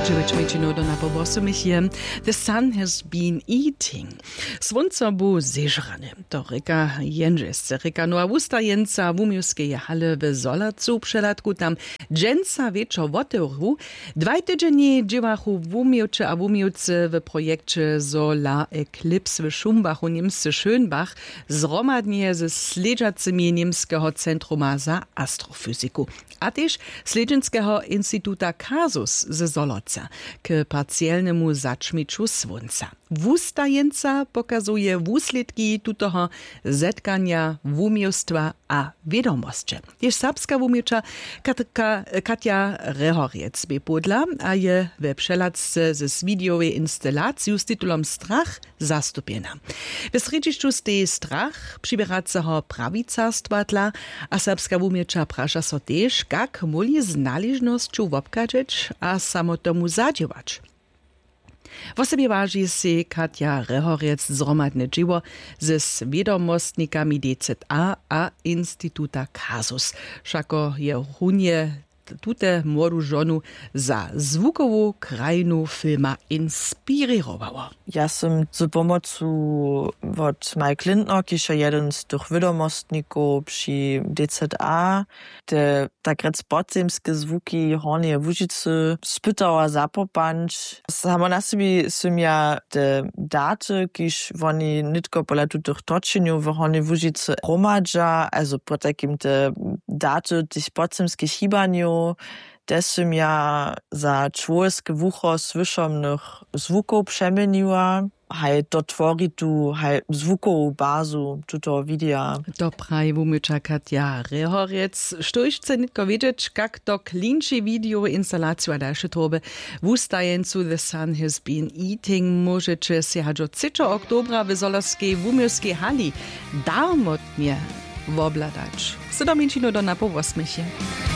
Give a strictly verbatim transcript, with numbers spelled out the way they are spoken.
dziewięć do na powosumie. The sun has been eating. Słońce było zeżrane. To reka jędrzesce. Reka no a ustajenca w umiowskiej hale w Zolacu przelatku tam dżęca wieczor wotyru. Dwaj tydzienie dziewachu w umiowcze a w umiowce w projekcie Solar Eclipse w Szumbachu niemscy Schönbach zromadnie ze sledżacymi niemskiego Centruma za Astrofizyku. A też Sledżenskiego Instytuta Kasus ze Zoloca k partielnemu zaćmiczu słońca. Wustajenca pokazuje wuslidki tutoho zetkania wumiostwa a wiadomości. Też serbska wumiocza Katka, Katja Rehoriec by podla, a je we przelatce ze widiowej instalacji z tytułem Strach zastupiena. W sredziszczu stej strach przybieracego prawicarstwa tla, a serbska wumiocza prasza so też, jak moli z należnością wobkadzeć, a samo tomu zadziewać. W sobie waży się Katja Rehoriec zromadne dzieło ze wiadomostnikami D Z A a Instytuta Kasus. Szako je hunie tute młodu żonu za zwukową krajinu filma inspirowało. Ja sam z pomocą od Mike Lindner, kiż jeden z tych wiadomostników przy D Z A, te tak rec podzemskie zwuki Hornie Łużycy spytała zapopać. Samo na sobie są ja te daty, kiż oni nitko pola tych toczeniów w Hornie Łużycy gromadza, also po takim te daty tych podzemskich hibaniów, też som ja za człowieskie wucho słyszomnych zwuków przemieniła, haj to tworzy tu haj zwukową bazu tuto widea. To prawie wumycza Katja Rehoriec. Sztoś chce nitko wiedzieć, jak to klinczy video instalacja dalsze tobe w ustajencu The Sun Has Been Eating możecie się hadzo trzeciego oktobra w Zolarskiej wumiowskiej hali darmotnie wobladać. Sydomieńczyno do na powosmysie.